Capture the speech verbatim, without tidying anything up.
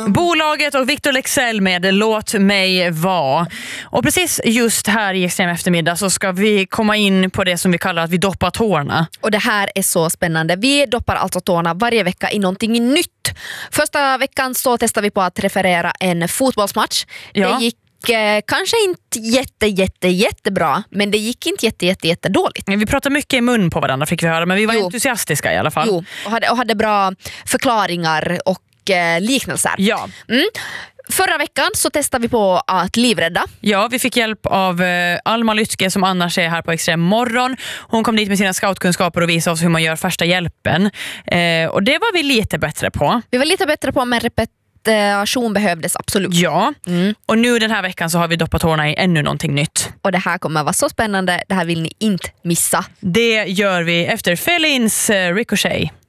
Bolaget och Victor Leksell med Låt mig vara. Och precis just här i Extrem eftermiddag så ska vi komma in på det som vi kallar att vi doppar tårna. Och det här är så spännande. Vi doppar alltså tårna varje vecka i någonting nytt. Första veckan så testar vi på att referera en fotbollsmatch. Ja. Det gick eh, kanske inte jätte, jätte, jättebra, men det gick inte jätte, jätte, jätte dåligt. Vi pratade mycket i mun på varandra fick vi höra, men vi var Jo. entusiastiska i alla fall. Jo, och hade, och hade bra förklaringar och eh, liknelser. Ja. Mm. Förra veckan så testade vi på att livrädda. Ja, vi fick hjälp av eh, Alma Lytke som annars är här på Extrem morgon. Hon kom dit med sina scoutkunskaper och visade oss hur man gör första hjälpen. Eh, och det var vi lite bättre på. Vi var lite bättre på, men repetition behövdes absolut. Ja, Mm. och nu den här veckan så har vi doppat tårna i ännu någonting nytt. Och det här kommer vara så spännande. Det här vill ni inte missa. Det gör vi efter Felins eh, Ricochet.